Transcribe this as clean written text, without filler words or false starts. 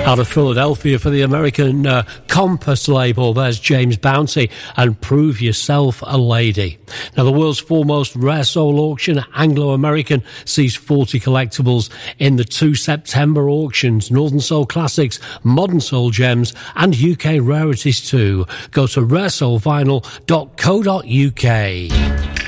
Out of Philadelphia for the American Compass label, there's James Bounty and Prove Yourself a Lady. Now, the world's foremost rare soul auction, Anglo American, sees 40 collectibles in the 2 September auctions, Northern Soul Classics, Modern Soul Gems, and UK Rarities too. Go to raresoulvinyl.co.uk.